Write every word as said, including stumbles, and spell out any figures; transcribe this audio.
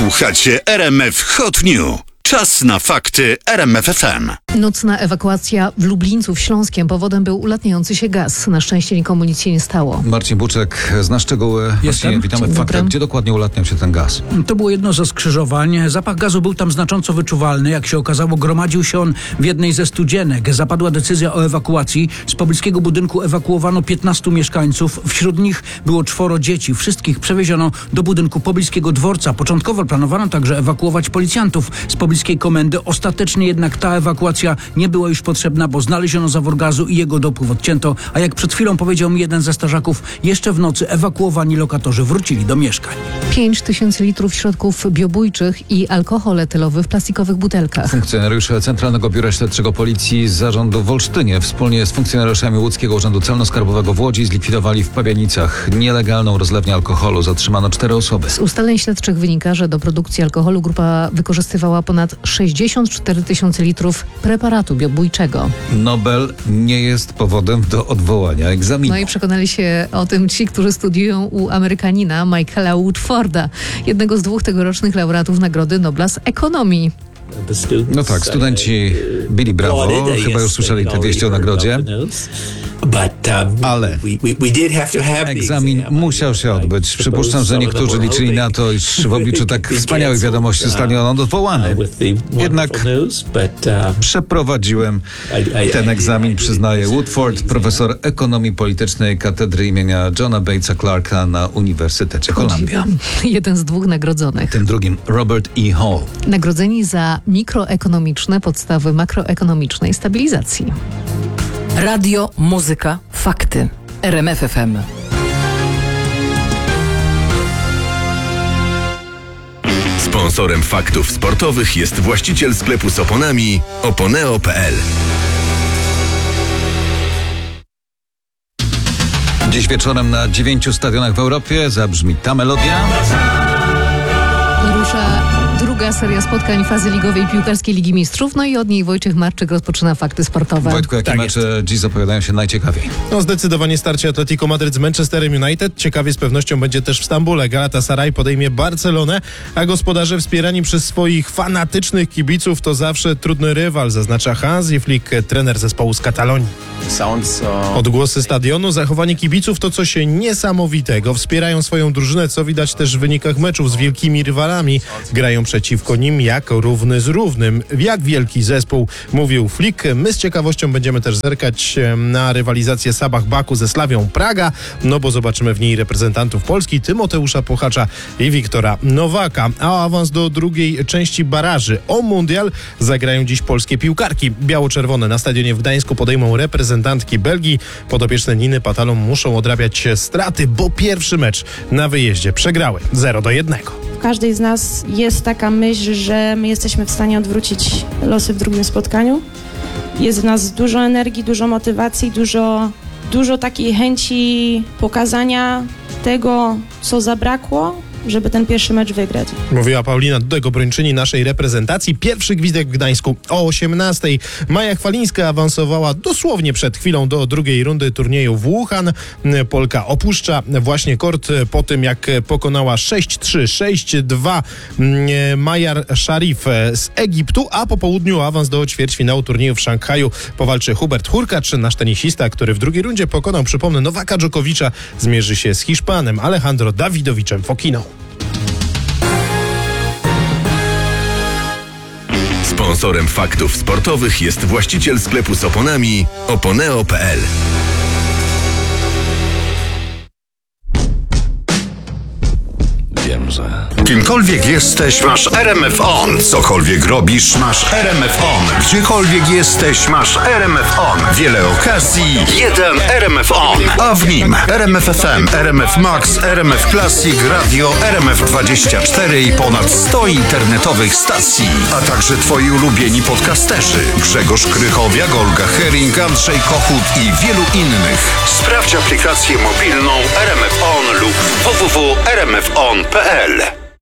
Słuchacie R M F Hot News. Czas na fakty R M F F M. Nocna ewakuacja w Lublińcu w Śląskiem. Powodem był ulatniający się gaz. Na szczęście nikomu nic się nie stało. Marcin Buczek zna szczegóły. Marcinie, witamy Dzień w faktach. dobry. Gdzie dokładnie ulatniał się ten gaz? To było jedno ze skrzyżowań. Zapach gazu był tam znacząco wyczuwalny. Jak się okazało, gromadził się on w jednej ze studzienek. Zapadła decyzja o ewakuacji. Z pobliskiego budynku ewakuowano piętnastu mieszkańców. Wśród nich było czworo dzieci. Wszystkich przewieziono do budynku pobliskiego dworca. Początkowo planowano także ewakuować policjantów z pobliskiej komendy. Ostatecznie jednak ta ewakuacja nie była już potrzebna, bo znaleziono zawór gazu i jego dopływ odcięto. A jak przed chwilą powiedział mi jeden ze strażaków, jeszcze w nocy ewakuowani lokatorzy wrócili do mieszkań. pięć tysięcy litrów środków biobójczych i alkohol etylowy w plastikowych butelkach. Funkcjonariusze Centralnego Biura Śledczego Policji z zarządu w Olsztynie wspólnie z funkcjonariuszami Łódzkiego Urzędu Celno-Skarbowego w Łodzi zlikwidowali w Pabianicach nielegalną rozlewnię alkoholu. Zatrzymano cztery osoby. Z ustaleń śledczych wynika, że do produkcji alkoholu grupa wykorzystywała ponad sześćdziesiąt cztery tysiące litrów preparatu biobójczego. Nobel nie jest powodem do odwołania egzaminu. No i przekonali się o tym ci, którzy studiują u Amerykanina Michaela Woodforda, jednego z dwóch tegorocznych laureatów Nagrody Nobla z ekonomii. No tak, studenci byli brawo, chyba już słyszeli te wieści o nagrodzie, ale egzamin musiał się odbyć. Przypuszczam, że niektórzy liczyli na to, iż w obliczu tak wspaniałych wiadomości zostanie on odwołany. Jednak przeprowadziłem ten egzamin, przyznaje Woodford, profesor ekonomii politycznej Katedry imienia Johna Batesa Clarka na Uniwersytecie Columbia. Jeden z dwóch nagrodzonych. Tym drugim Robert E. Hall. Nagrodzeni za mikroekonomiczne podstawy makroekonomicznej stabilizacji. Radio, muzyka, fakty. R M F F M. Sponsorem faktów sportowych jest właściciel sklepu z oponami oponeo kropka p l. Dziś wieczorem na dziewięciu stadionach w Europie zabrzmi ta melodia. Rusza druga seria spotkań fazy ligowej piłkarskiej Ligi Mistrzów, no i od niej Wojciech Marczyk rozpoczyna fakty sportowe. Wojtku, jakie Tak mecze dziś zapowiadają się najciekawiej? No zdecydowanie starcie Atletico Madryt z Manchesterem United. Ciekawie z pewnością będzie też w Stambule. Galatasaray podejmie Barcelonę, a gospodarze wspierani przez swoich fanatycznych kibiców to zawsze trudny rywal, zaznacza Hansi Flick, trener zespołu z Katalonii. Odgłosy stadionu, zachowanie kibiców to coś niesamowitego. Wspierają swoją drużynę, co widać też w wynikach meczów z wielkimi rywalami. Grają przeciwko nim jak równy z równym. Jak wielki zespół, mówił Flick. My z ciekawością będziemy też zerkać na rywalizację Sabah Baku ze Slawią Praga, no bo zobaczymy w niej reprezentantów Polski, Tymoteusza Puchacza i Wiktora Nowaka. A o awans do drugiej części baraży o mundial zagrają dziś polskie piłkarki. Biało-czerwone na stadionie w Gdańsku podejmą reprezentantki Belgii. Podopieczne Niny Patalon muszą odrabiać straty, bo pierwszy mecz na wyjeździe przegrały zero do jednego. W każdej z nas jest taka myśl, że my jesteśmy w stanie odwrócić losy w drugim spotkaniu. Jest w nas dużo energii, dużo motywacji, dużo, dużo takiej chęci pokazania tego, co zabrakło, żeby ten pierwszy mecz wygrać. Mówiła Paulina Dudek-Obrończyni naszej reprezentacji. Pierwszy gwizdek w Gdańsku o osiemnastej. Maja Chwalińska awansowała dosłownie przed chwilą do drugiej rundy turnieju w Wuhan. Polka opuszcza właśnie kort po tym, jak pokonała sześć trzy, sześć dwa Majar Sharif z Egiptu, a po południu awans do ćwierćfinału turnieju w Szanghaju powalczy Hubert Hurkacz, nasz tenisista, który w drugiej rundzie pokonał, przypomnę, Nowaka Dżokowicza. Zmierzy się z Hiszpanem Alejandro Dawidowiczem Fokiną. Sponsorem faktów sportowych jest właściciel sklepu z oponami oponeo kropka p l. Wiem, że... Kimkolwiek jesteś, masz R M F On. Cokolwiek robisz, masz R M F On. Gdziekolwiek jesteś, masz R M F On. Wiele okazji, jeden R M F On. A w nim R M F F M, R M F Max, R M F Classic, Radio, R M F dwadzieścia cztery i ponad sto internetowych stacji. A także twoi ulubieni podcasterzy. Grzegorz Krychowiak, Olga Hering, Andrzej Kochut i wielu innych. Sprawdź aplikację mobilną R M F On lub w w w kropka r m f on kropka p l.